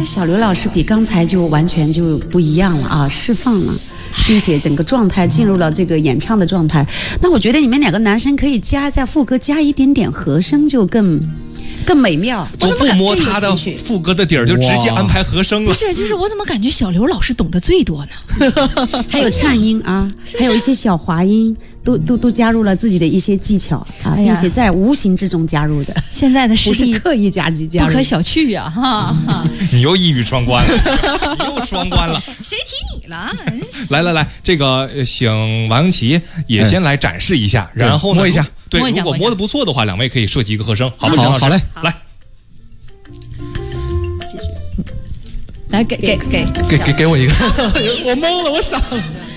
小刘老师比刚才就完全就不一样了啊，释放了，并且整个状态进入了这个演唱的状态。那我觉得你们两个男生可以在副歌加一点点和声，就更美妙。 就不摸他的副歌的底儿，就直接安排和声了。 不是，就是我怎么感觉小刘老师懂得最多呢？ 还有颤音啊，还有一些小滑音。都加入了自己的一些技巧啊，并且在无形之中加入的。 现在的实力不是刻意加入， 不可小觑呀！哈， 你又一语双关了，你又双关了。 谁提你了？ 来，这个请王英奇也先来展示一下，然后摸一下。 对，如果摸得不错的话，两位可以设计一个和声，好不好？ 好嘞， 来， 来给我一个，我懵了，我傻了。